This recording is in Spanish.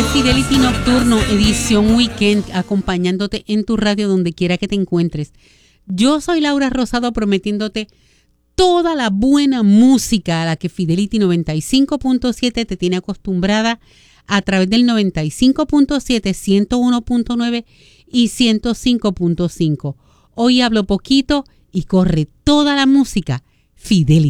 es Fidelity Nocturno, edición weekend, acompañándote en tu radio donde quiera que te encuentres. Yo soy Laura Rosado, prometiéndote toda la buena música a la que Fidelity 95.7 te tiene acostumbrada a través del 95.7, 101.9 y 105.5. Hoy hablo poquito y corre toda la música Fidelity.